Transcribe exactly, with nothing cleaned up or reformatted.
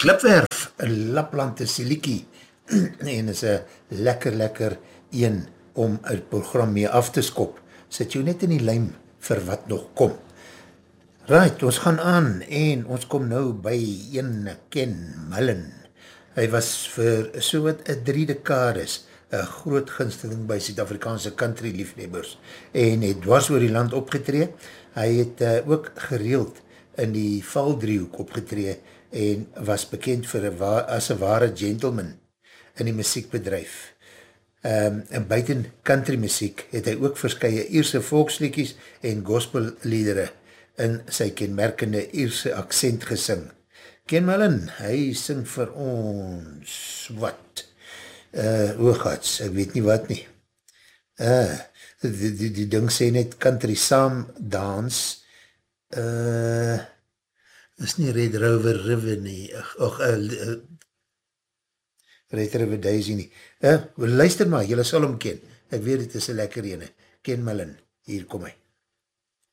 Klipwerf, Lapland is Siliki, en is een lekker, lekker een om het program mee af te skop. Sit jou net in die lijn vir wat nog kom. Right, ons gaan aan, en ons kom nou by een Ken Mullen. Hy was vir so wat een drie dekades, een groot gunsteling by Suid-Afrikaanse country liefhebbers, en het dwars oor die land opgetree. Hy het uh, ook gereeld in die Valdriehoek opgetree, en was bekend vir een wa- as een ware gentleman in die muziekbedrijf. Um, en buiten country muziek het hy ook verskye Ierse volksliedjies en gospelliedere in sy kenmerkende Ierse accent gesing. Ken Mullen, hy sing vir ons wat? Uh, oogats, ek weet nie wat nie. Uh, die, die, die ding sê net country saam dans, uh, is nie Red Rover River nie, och, uh, uh, Red River Daisy nie. Uh, luister maar, jylle sal hom ken, ek weet het is een lekker ene. Ken Mullen, hier kom hy.